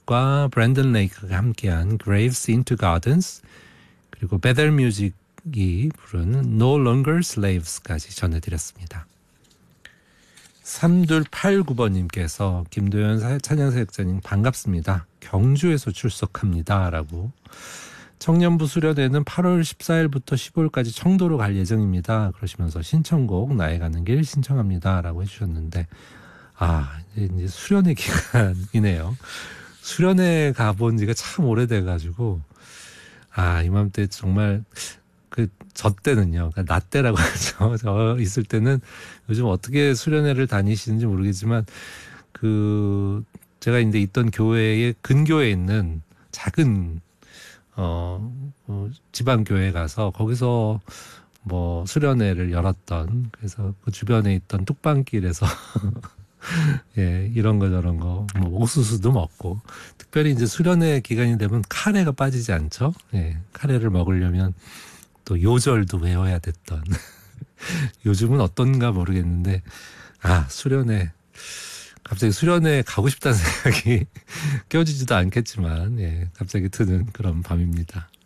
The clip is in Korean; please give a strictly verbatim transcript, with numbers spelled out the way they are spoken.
뮤직과 브랜든 레이크가 함께한 Graves into Gardens, 그리고 베델 뮤직이 부르는 No Longer Slaves까지 전해드렸습니다. 삼둘팔구 번님께서 김도현 찬양사역자님 반갑습니다. 경주에서 출석합니다. 라고. 청년부 수련회는 팔월 십사일부터 십오일까지 청도로 갈 예정입니다. 그러시면서 신청곡 나의 가는 길 신청합니다. 라고 해주셨는데, 아, 이제 수련회 기간이네요. 수련회 가본 지가 참 오래돼가지고, 아, 이맘때 정말, 그, 저 때는요, 그러니까 나 때라고 하죠. 저 있을 때는 요즘 어떻게 수련회를 다니시는지 모르겠지만, 그, 제가 이제 있던 교회의 근교에 있는 작은, 어, 어 지방교회 가서 거기서 뭐 수련회를 열었던, 그래서 그 주변에 있던 뚝방길에서 예, 이런 거 저런 거, 뭐 옥수수도 먹고, 특별히 이제 수련회 기간이 되면 카레가 빠지지 않죠. 예, 카레를 먹으려면 또 요절도 외워야 됐던. 요즘은 어떤가 모르겠는데, 아, 수련회, 갑자기 수련회 가고 싶다는 생각이 껴지지도 않겠지만, 예, 갑자기 드는 그런 밤입니다.